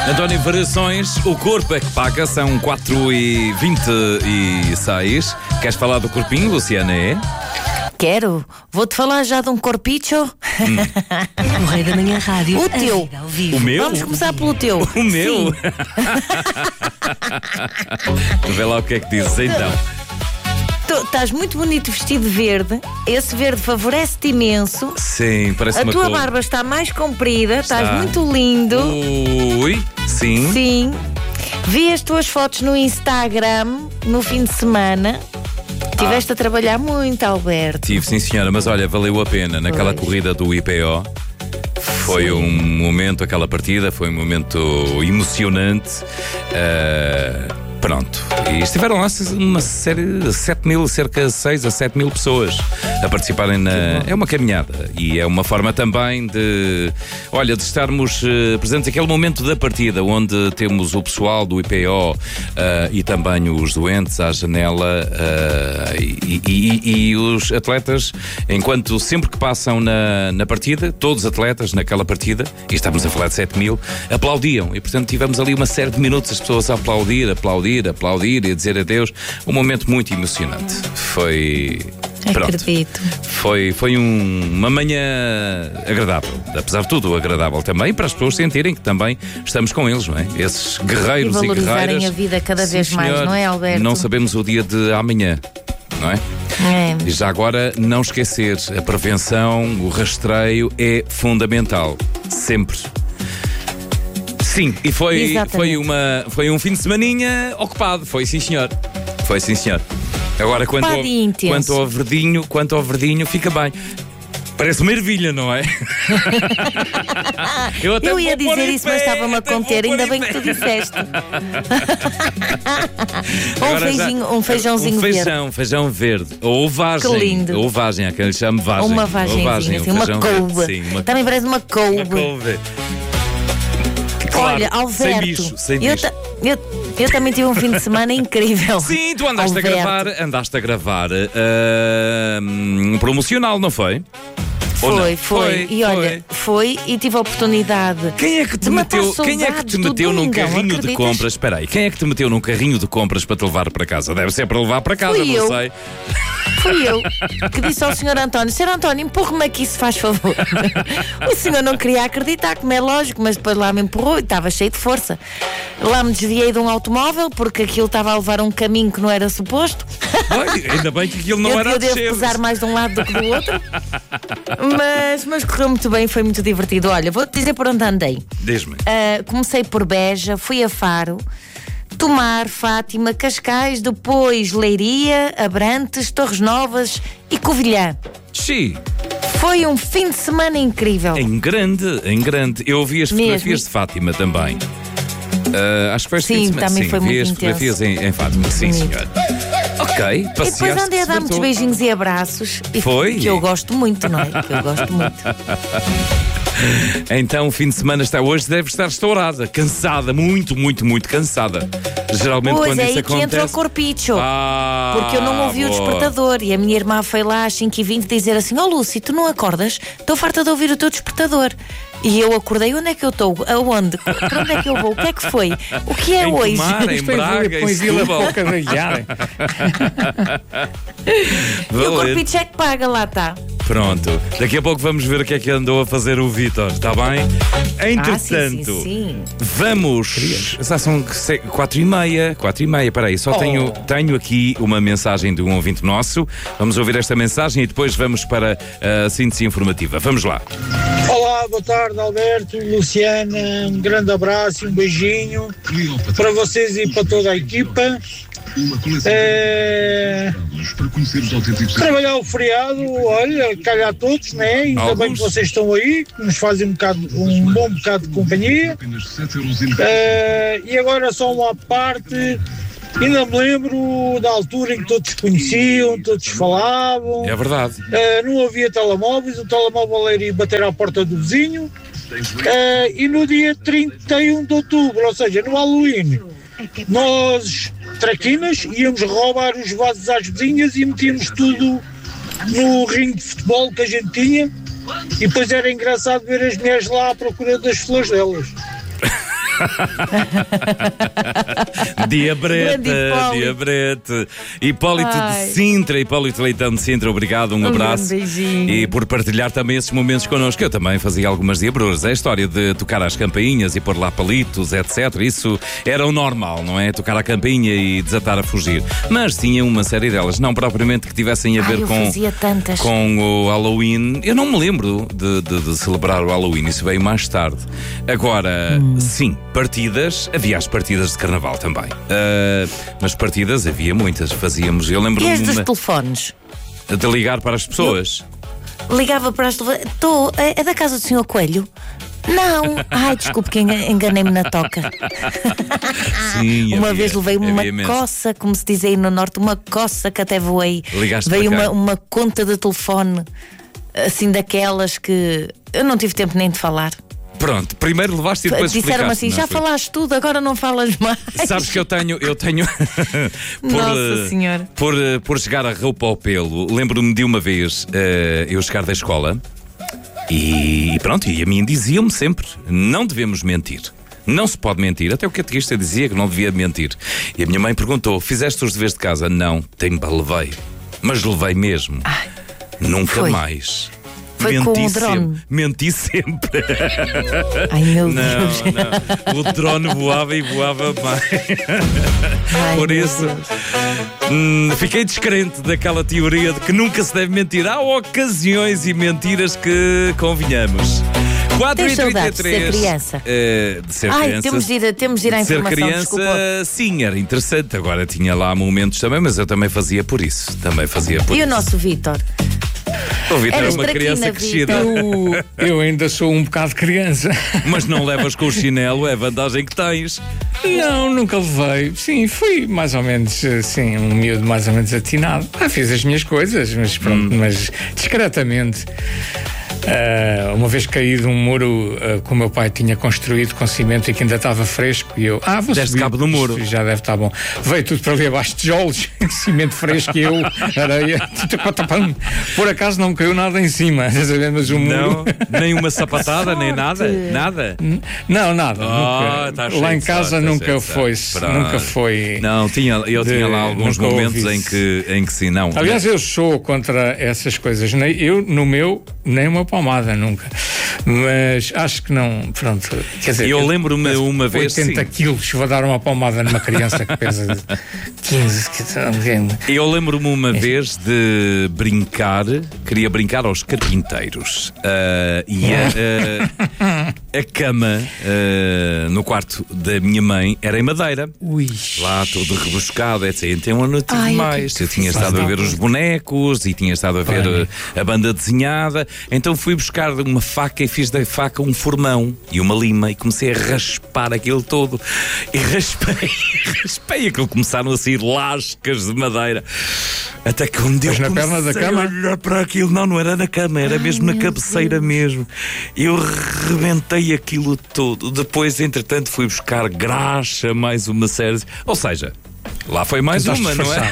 António, variações, o corpo é que paga, são 4h26. Queres falar do corpinho, Luciana, é? Quero. Vou-te falar já de um corpicho. Correio da Manhã Rádio. O teu. Ao vivo. O meu? Vamos começar pelo teu. O meu? Sim. Vê lá o que é que dizes então. Tu estás muito bonito vestido de verde. Esse verde favorece-te imenso. Sim, parece A uma tua cor. barba está mais comprida. Está. Estás muito lindo. Ui, sim. Sim. Vi as tuas fotos no Instagram no fim de semana. Estiveste a trabalhar muito, Alberto. Tive, sim senhora, mas olha, valeu a pena. Naquela Pois. corrida do IPO foi um momento, aquela partida foi um momento emocionante. Pronto, e estiveram lá uma série, cerca de 6 a 7 mil pessoas a participarem na... É uma caminhada e é uma forma também de estarmos presentes naquele momento da partida, onde temos o pessoal do IPO e também os doentes à janela e os atletas, enquanto sempre que passam na partida, todos os atletas naquela partida, e estamos a falar de 7 mil, aplaudiam, e portanto tivemos ali uma série de minutos as pessoas a aplaudir e a dizer adeus. Um momento muito emocionante. Foi... Pronto. Acredito. Foi uma manhã agradável. Apesar de tudo, agradável também para as pessoas sentirem que também estamos com eles, não é? Esses guerreiros e valorizarem guerreiras. a vida cada vez Sim, mais, senhor. não é, Alberto? Não sabemos o dia de amanhã, não é? É. E já agora, não esquecer, a prevenção, o rastreio é fundamental. Sempre. Sim, e foi um fim de semaninha ocupado. Foi sim, senhor. Agora, quanto ao verdinho, fica bem. Parece uma ervilha, não é? Eu ia dizer isso, mas estava-me a conter. Ainda bem que tu disseste. Um feijãozinho verde. Feijão verde. Ou vagem. Que lindo. Ou vagem, há quem lhe chame vagem. Uma vagenzinha, assim, uma couve. Sim, Também parece uma couve. uma couve. Claro, Olha, Alberto, sem bicho. eu também tive um fim de semana incrível. Sim, tu andaste a gravar um promocional, não foi? Foi. E olha, foi e tive a oportunidade. Quem é que te meteu num carrinho de compras? Espera aí, quem é que te meteu num carrinho de compras para te levar para casa? Deve ser para levar para casa, Fui não eu. sei. Fui eu que disse ao Sr. António: Sr. António, empurre-me aqui, se faz favor. O senhor não queria acreditar, como é lógico, mas depois lá me empurrou e estava cheio de força. Lá me desviei de um automóvel porque aquilo estava a levar um caminho que não era suposto. Bem, ainda bem que aquilo não era Eu devo pesar mais de um lado do que do outro. Mas correu muito bem, foi muito divertido. Olha, vou-te dizer por onde andei. Diz-me. Comecei por Beja, fui a Faro, Tomar, Fátima, Cascais, depois Leiria, Abrantes, Torres Novas e Covilhã. Sim. Foi um fim de semana incrível. Em grande. Eu vi as fotografias de Fátima também. Acho que foi este fim de semana. Também foi vi muito as fotografias em Fátima. Sim, senhor. Ok, E depois passeaste. andei a dar muitos beijinhos e abraços. Foi? Que eu gosto muito, não é? Que eu gosto muito. Então o fim de semana hoje deve estar estourada, cansada, muito cansada. Geralmente Pois quando é isso aí que acontece... entra o corpicho. Porque eu não ouvi o boa. despertador. E a minha irmã foi lá às 5h20 dizer assim: Lúcia, tu não acordas? Estou farta de ouvir o teu despertador. E eu acordei: onde é que eu estou? Aonde? Para onde é que eu vou? O que é que foi? O que é Em hoje? Tomar, em Braga, em Vila Setúbal. Pouca da Ilhada. E o corpicho é que paga, lá está. Pronto, daqui a pouco vamos ver o que é que andou a fazer o Vítor, está bem? Entretanto, Sim. vamos. Já são 4h30. Peraí, só tenho aqui uma mensagem de um ouvinte nosso. Vamos ouvir esta mensagem e depois vamos para a síntese informativa. Vamos lá. Olá, boa tarde, Alberto, Luciana, um grande abraço e um beijinho para vocês e para toda a equipa. Trabalhar o feriado, olha, calhar todos, né? Ainda bem que vocês estão aí, que nos fazem um bom bocado de companhia. E agora só uma parte. Ainda me lembro da altura em que todos conheciam, todos falavam. É verdade. Não havia telemóveis, o telemóvel era ir bater à porta do vizinho. E no dia 31 de outubro, ou seja, no Halloween, nós, traquinas, íamos roubar os vasos às vizinhas e metíamos tudo no ringue de futebol que a gente tinha. E depois era engraçado ver as mulheres lá à procura das flores delas. Diabrete. Hipólito de Sintra, Hipólito Leitão de Sintra, obrigado, um abraço. E por partilhar também esses momentos connosco. Eu também fazia algumas diabruras. A história de tocar às campainhas e pôr lá palitos, etc. Isso era o normal, não é? Tocar a campainha e desatar a fugir. Mas tinha uma série delas, não propriamente que tivessem a ver com o Halloween. Eu não me lembro de celebrar o Halloween, isso veio mais tarde. Agora, sim, partidas, havia as partidas de carnaval também. Mas partidas havia muitas, fazíamos. Eu lembro-me. E as dos telefones? De ligar para as pessoas. Ligava para as telefones. É da casa do Sr. Coelho? Não! Ai, desculpe que enganei-me na toca. Sim, uma vez levei uma coça, como se diz aí no norte, uma coça que até voei. Ligaste veio para cá? uma conta de telefone, assim daquelas que eu não tive tempo nem de falar. Pronto, primeiro levaste e depois explicaste. Disseram-me assim, já falaste tudo, agora não falas mais. Sabes que eu tenho Nossa Senhora. Por chegar a roupa ao pelo, lembro-me de uma vez eu chegar da escola e pronto, e a mim diziam-me sempre, não devemos mentir. Não se pode mentir, até o catequista dizia que não devia mentir. E a minha mãe perguntou, fizeste os deveres de casa? Não, levei. Mas levei mesmo. Nunca mais. Foi menti com o drone? Sempre. Menti sempre. Ai, meu Deus. Não. O drone voava e voava mais. Ai, por isso, fiquei descrente daquela teoria de que nunca se deve mentir. Há ocasiões e mentiras que convenhamos. 4h33. De ser criança. De ser criança. Temos de ir à informação. Ser criança, desculpa. sim, era interessante. Agora tinha lá momentos também, mas eu também fazia por isso. E o nosso Vítor? O Vítor é Eras uma criança traquina, crescida. Eu ainda sou um bocado criança. Mas não levas com o chinelo, é a vantagem que tens. Não, nunca levei. Sim, fui mais ou menos, assim, um miúdo mais ou menos atinado. Fiz as minhas coisas, mas pronto, mas discretamente. Uma vez caí de um muro que o meu pai tinha construído com cimento e que ainda estava fresco, e eu, vou deste subir. Cabo do muro. Já deve estar bom. Veio tudo para ali abaixo de tijolos, cimento fresco, e eu, areia. Por acaso não caiu nada em cima, mas o muro. Não, nem uma sapatada, nem nada? Nada? Não, nada. Nunca. Lá em casa nunca foi. Nunca foi. Não, eu tinha lá alguns momentos em que sim, não. Aliás, eu sou contra essas coisas. Eu, no meu, nem uma palmada nunca. Mas acho que não. Pronto. Quer dizer, eu lembro-me uma vez. 80 quilos, vou dar uma palmada numa criança que pesa 15. Eu lembro-me uma vez de brincar, queria brincar aos carpinteiros. A cama no quarto da minha mãe era em madeira. Ui. Lá todo rebuscado, etc. Então eu não tive mais. Eu tinha estado a ver os bonecos e tinha estado a ver a banda desenhada. Então fui buscar uma faca e fiz da faca um formão e uma lima e comecei a raspar aquilo todo. E raspei aquilo. Começaram a sair lascas de madeira. Até que um dia na perna da cama? Olhar para aquilo. Não era na cama, era mesmo na cabeceira mesmo. Eu rebentei aquilo todo. Depois, entretanto, fui buscar graxa, mais uma série. Ou seja, lá foi mais uma, não é?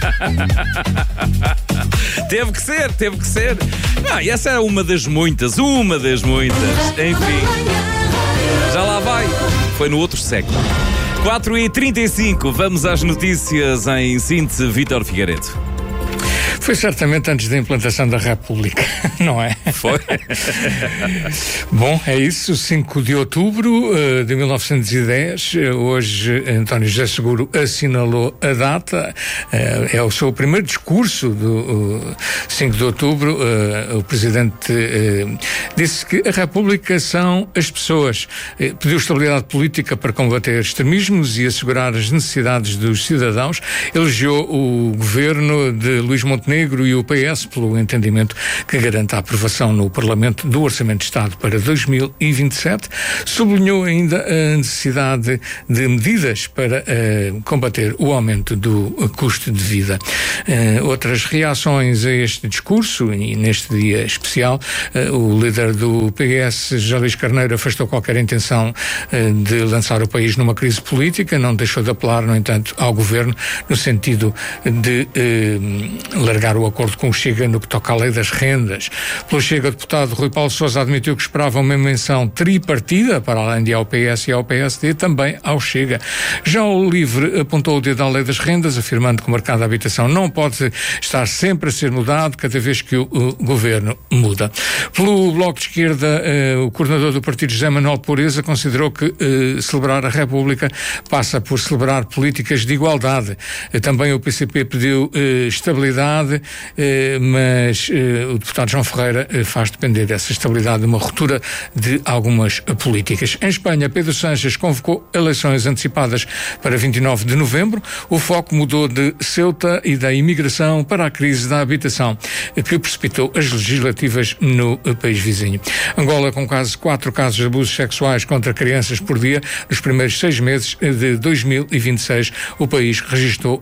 Teve que ser. E essa era uma das muitas. Enfim, já lá vai. Foi no outro século. 4h35, vamos às notícias em síntese, Vítor Figueiredo. Foi certamente antes da implantação da República, não é? Foi. Bom, é isso, 5 de outubro de 1910. Hoje António José Seguro assinalou a data. É o seu primeiro discurso do 5 de outubro. O Presidente disse que a República são as pessoas. Pediu estabilidade política para combater extremismos e assegurar as necessidades dos cidadãos. Elogiou o governo de Luís Montenegro e o PS pelo entendimento que garante a aprovação no Parlamento do Orçamento de Estado para 2027. Sublinhou ainda a necessidade de medidas para combater o aumento do custo de vida. Outras reações a este discurso, e neste dia especial, o líder do PS, José Luís Carneiro, afastou qualquer intenção de lançar o país numa crise política, não deixou de apelar, no entanto, ao governo no sentido de largar o acordo com o Chega no que toca à lei das rendas. Pelos Pelo Chega, o deputado Rui Paulo Sousa admitiu que esperava uma menção tripartida, para além de ao PS e ao PSD, também ao Chega. Já o LIVRE apontou o dedo à lei das rendas, afirmando que o mercado da habitação não pode estar sempre a ser mudado cada vez que o governo muda. Pelo Bloco de Esquerda, o coordenador do partido, José Manuel Pureza, considerou que celebrar a República passa por celebrar políticas de igualdade. Também o PCP pediu estabilidade, mas o deputado João Ferreira faz depender dessa estabilidade de uma ruptura de algumas políticas. Em Espanha, Pedro Sánchez convocou eleições antecipadas para 29 de novembro. O foco mudou de Ceuta e da imigração para a crise da habitação, que precipitou as legislativas no país vizinho. Angola, com quase 4 casos de abusos sexuais contra crianças por dia, nos primeiros 6 meses de 2026, o país registrou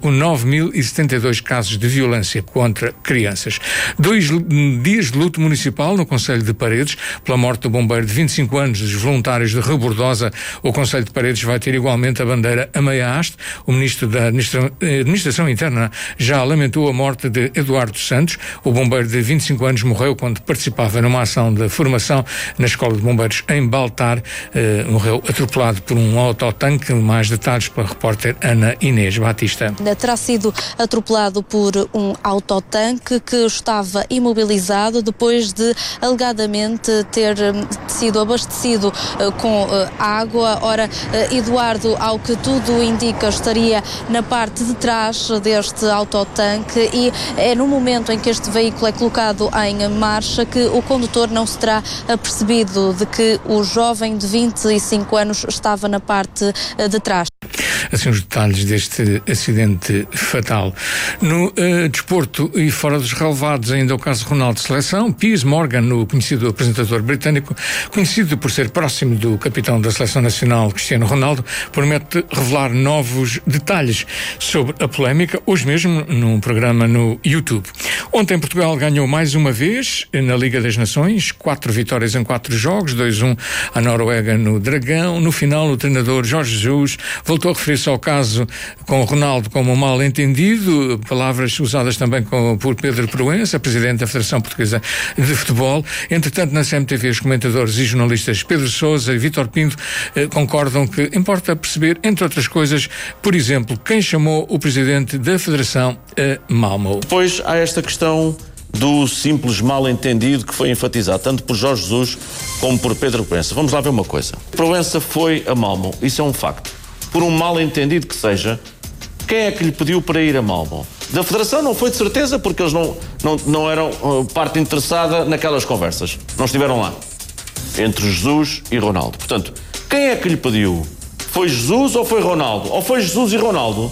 9.072 casos de violência contra crianças. 2 dias de luto municipal no Concelho de Paredes, pela morte do bombeiro de 25 anos dos voluntários de Rebordosa. O Concelho de Paredes vai ter igualmente a bandeira a meia haste. O ministro da Administração Interna já lamentou a morte de Eduardo Santos. O bombeiro de 25 anos morreu quando participava numa ação de formação na Escola de Bombeiros em Baltar. Morreu atropelado por um autotanque. Mais detalhes pela repórter Ana Inês Batista. Terá sido atropelado por um autotanque que estava imobilizado depois de alegadamente ter sido abastecido com água. Ora, Eduardo, ao que tudo indica, estaria na parte de trás deste autotanque e é no momento em que este veículo é colocado em marcha que o condutor não se terá apercebido de que o jovem de 25 anos estava na parte de trás. Assim os detalhes deste acidente fatal. No desporto e fora dos relevados, ainda o caso Ronaldo de seleção. Piers Morgan, o conhecido apresentador britânico, conhecido por ser próximo do capitão da seleção nacional, Cristiano Ronaldo, promete revelar novos detalhes sobre a polémica, hoje mesmo num programa no YouTube. Ontem Portugal ganhou mais uma vez na Liga das Nações, 4 vitórias em 4 jogos, 2-1 à Noruega no Dragão. No final, o treinador Jorge Jesus voltou a referir-se ao caso com Ronaldo como um mal-entendido, palavras usadas também por Pedro Proença, presidente da Federação Portuguesa de Futebol. Entretanto, na CMTV, os comentadores e jornalistas Pedro Sousa e Vítor Pinto concordam que importa perceber, entre outras coisas, por exemplo, quem chamou o presidente da Federação a Malmo. Depois há esta questão do simples mal-entendido que foi enfatizado tanto por Jorge Jesus como por Pedro Proença. Vamos lá ver uma coisa. Proença foi a Malmo, isso é um facto. Por um mal-entendido que seja, quem é que lhe pediu para ir a Malmo? Da Federação não foi de certeza, porque eles não eram parte interessada naquelas conversas. Não estiveram lá. Entre Jesus e Ronaldo. Portanto, quem é que lhe pediu? Foi Jesus ou foi Ronaldo? Ou foi Jesus e Ronaldo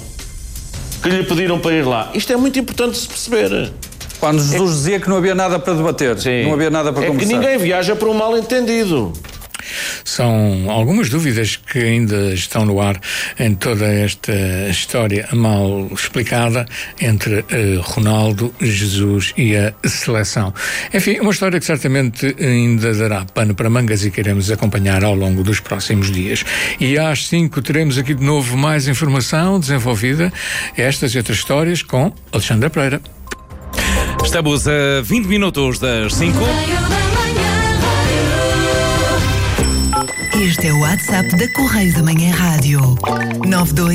que lhe pediram para ir lá? Isto é muito importante de se perceber. Quando Jesus dizia que não havia nada para debater, sim, não havia nada para conversar. É que ninguém viaja por um mal-entendido. São algumas dúvidas que ainda estão no ar em toda esta história mal explicada entre Ronaldo, Jesus e a seleção. Enfim, uma história que certamente ainda dará pano para mangas e queremos acompanhar ao longo dos próximos dias. E às 5 teremos aqui de novo mais informação desenvolvida, estas e outras histórias com Alexandra Pereira. Estamos a 20 minutos das 5. Este é o WhatsApp da Correio da Manhã Rádio. 92